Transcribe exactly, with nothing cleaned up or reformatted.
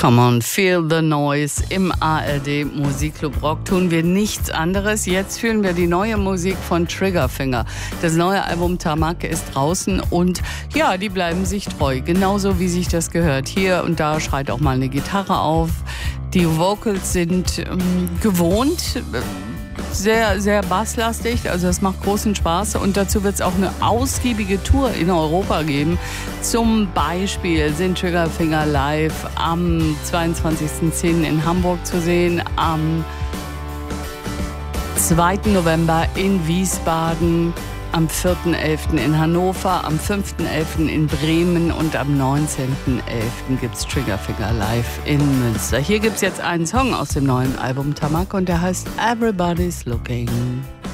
Come on, feel the noise. Im A R D Musikclub Rock tun wir nichts anderes. Jetzt fühlen wir die neue Musik von Triggerfinger. Das neue Album Tamake ist draußen und ja, die bleiben sich treu. Genauso wie sich das gehört. Hier und da schreit auch mal eine Gitarre auf. Die Vocals sind ähm, gewohnt. Sehr, sehr basslastig, also das macht großen Spaß und dazu wird es auch eine ausgiebige Tour in Europa geben. Zum Beispiel sind Triggerfinger live am zweiundzwanzigsten zehnten in Hamburg zu sehen, am zweiten November in Wiesbaden, am vierten elften in Hannover, am fünften elften in Bremen und am neunzehnten elften gibt es Triggerfinger live in Münster. Hier gibt es jetzt einen Song aus dem neuen Album Tamake und der heißt Everybody's Looking.